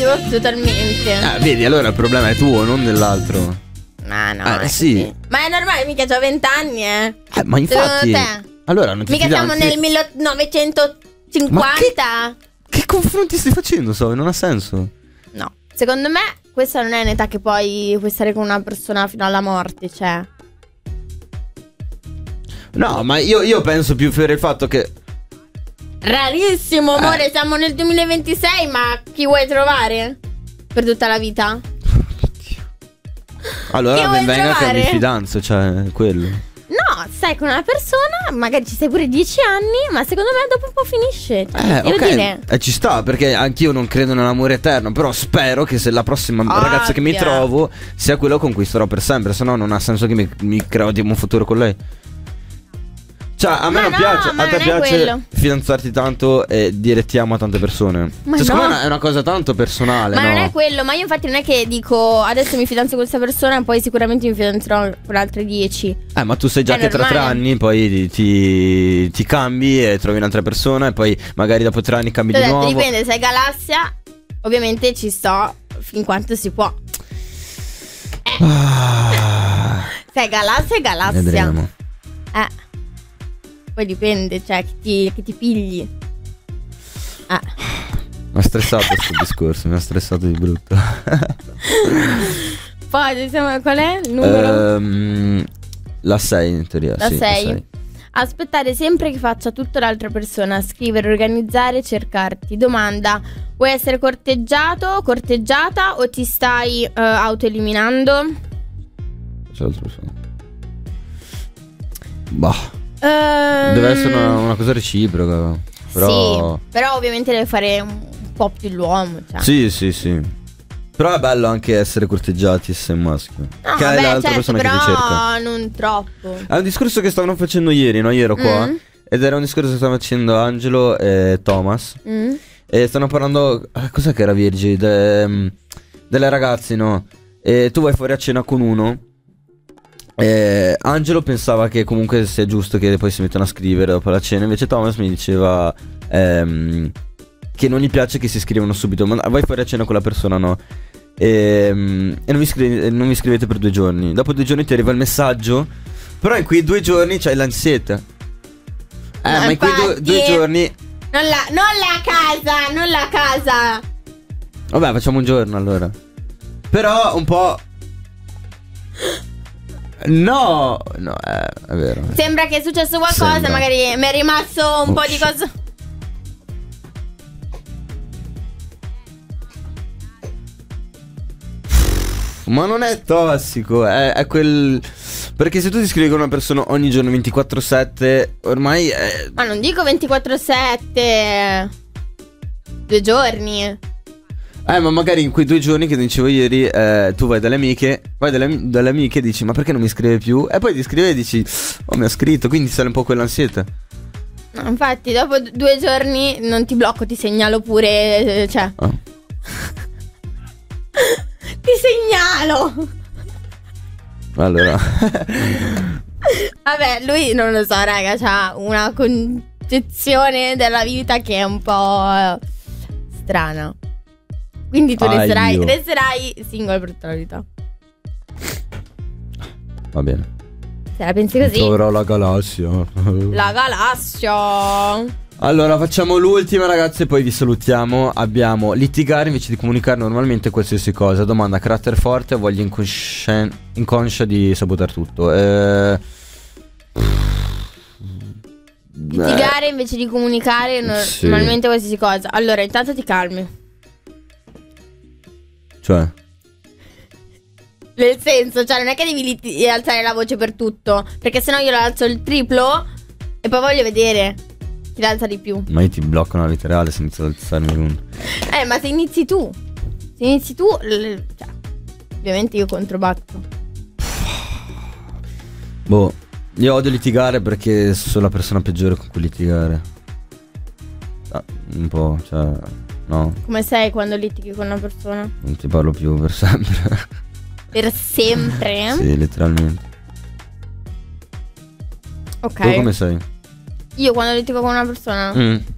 concordo totalmente. Vedi, allora il problema è tuo, non dell'altro. No, sì. così. Ma è normale, mica c'ho 20 anni, Ma infatti. Secondo te? Allora non ti Mica siamo fidanzi? nel 1950. Ma che confronti stai facendo, so? Non ha senso. No, secondo me questa non è un'età che poi puoi stare con una persona fino alla morte, cioè. No, ma io penso più per il fatto che Rarissimo, amore, siamo nel 2026, ma chi vuoi trovare? Per tutta la vita? allora Chi vuoi ben venga che trovare? mi fidanzo, cioè quello. No, stai con una persona, magari ci stai pure 10 anni, ma secondo me dopo un po' finisce. Devo dire. Ci sta, perché anch'io non credo nell'amore eterno. Però spero che se la prossima ragazza che mi trovo sia quella con cui starò per sempre. Se no non ha senso che mi creo un futuro con lei. Cioè a me non piace. A te piace fidanzarti tanto e dire ti amo a tante persone? Cioè secondo me è una cosa tanto personale. Ma no? non è quello. Ma io infatti non è che dico adesso mi fidanzo con questa persona e poi sicuramente mi fidanzerò con altre 10. Ma tu sai già È che tra 3 normale. anni poi ti cambi e trovi un'altra persona. E poi magari dopo 3 anni cambi Ti ho di detto, nuovo. dipende, se è galassia ovviamente ci sto fin quanto si può. Se è galassia è galassia. Vedremo. Poi dipende, cioè che ti pigli. Mi ha stressato questo discorso. Mi ha stressato di brutto. Poi qual è il numero? La 6 in teoria. La sì, 6. Aspettare sempre che faccia tutto l'altra persona. Scrivere, organizzare, cercarti. Domanda: vuoi essere corteggiato, corteggiata o ti stai autoeliminando? C'è altro so. Bah. Deve essere una cosa reciproca. Però... Sì, però ovviamente deve fare un po' più l'uomo, cioè. Sì. Però è bello anche essere corteggiati se sei un maschio. No, che è l'altra persona che ti cerca. Però non troppo. È un discorso che stavano facendo ieri, no? Ieri ero qua. Ed era un discorso che stavano facendo Angelo e Thomas. E stanno parlando. Cos'è che era Virgi? Delle ragazze, no? E tu vai fuori a cena con uno. Angelo pensava che comunque sia giusto che poi si mettano a scrivere dopo la cena. Invece Thomas mi diceva che non gli piace che si scrivano subito. Ma vai fuori a cena con la persona, no? E non vi scrivete per 2 giorni. Dopo 2 giorni ti arriva il messaggio. Però in quei 2 giorni c'hai l'ansietta. Ma in quei 2 giorni non la casa. vabbè, facciamo un giorno allora. Però un po'. No, è vero. Sembra che è successo qualcosa. Sembra. Magari mi è rimasto un po' di cosa. Ma non è tossico, è quel. Perché se tu ti scrivi con una persona ogni giorno 24/7, ormai è. Ma non dico 24/7. 2 giorni. Ma magari in quei 2 giorni che dicevo ieri, tu vai dalle amiche. Vai dalle amiche e dici ma perché non mi scrive più? E poi ti scrive e dici oh, mi ha scritto. Quindi sale un po' quell'ansietta. No, infatti dopo 2 giorni non ti blocco, ti segnalo pure. Cioè ti segnalo. Allora Vabbè, lui non lo so, raga, c'ha una concezione della vita che è un po' strana. Quindi tu resterai single per tutta la vita. va bene. Se la pensi così. Troverò la galassia. La galassia. Allora facciamo l'ultima, ragazzi, e poi vi salutiamo. Abbiamo litigare invece di comunicare normalmente qualsiasi cosa. Domanda: carattere forte o voglia inconscia di sabotare tutto? Litigare invece di comunicare sì. normalmente qualsiasi cosa. Allora, intanto ti calmi. Cioè Nel senso, cioè non è che devi alzare la voce per tutto, perché sennò io lo alzo il triplo e poi voglio vedere chi l'alza di più. ma io ti blocco nella vita reale se inizio ad alzarmi l'uno. Ma se inizi tu cioè, ovviamente io controbatto. Boh, io odio litigare perché sono la persona peggiore con cui litigare. Un po', cioè, no. Come sei quando litighi con una persona? Non ti parlo più per sempre. Per sempre? Sì, letteralmente. Ok. Tu come sei? Io quando litigo con una persona